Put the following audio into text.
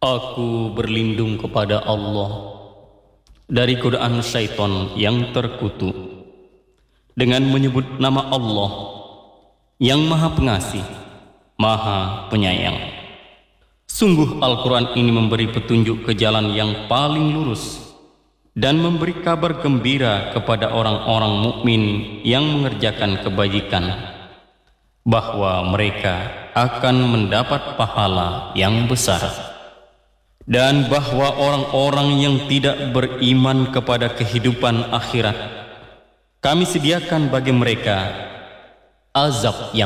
Aku berlindung kepada Allah dari godaan syaitan yang terkutuk dengan menyebut nama Allah yang Maha Pengasih, Maha Penyayang. Sungguh Al-Quran ini memberi petunjuk ke jalan yang paling lurus dan memberi kabar gembira kepada orang-orang mukmin yang mengerjakan kebajikan, bahwa mereka akan mendapat pahala yang besar, dan bahwa orang-orang yang tidak beriman kepada kehidupan akhirat, kami sediakan bagi mereka azab yang